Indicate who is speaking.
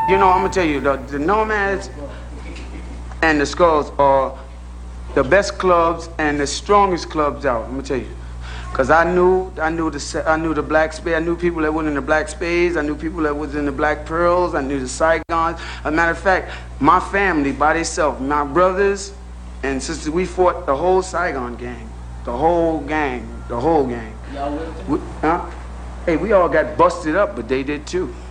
Speaker 1: You know, I'm gonna tell you, the Nomads and the Skulls are the best clubs and the strongest clubs out. I'm gonna tell you, cause I knew the Black Spade. I knew people that was in the Black Spades. I knew people that was in the Black Pearls. I knew the Saigons. As a matter of fact, my family by themselves, my brothers and sisters, we fought the whole Saigon gang, the whole gang.
Speaker 2: Y'all with them?
Speaker 1: Huh? Hey, we all got busted up, but they did too.